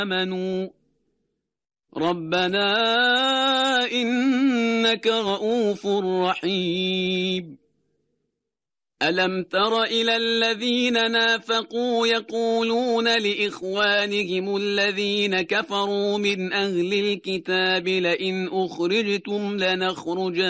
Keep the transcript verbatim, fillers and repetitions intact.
آمنوا ربنا إنك رؤوف رحيم ألم تر إلى الذين نافقوا يقولون لإخوانهم الذين كفروا من أهل الكتاب لئن أخرجتم لنخرجن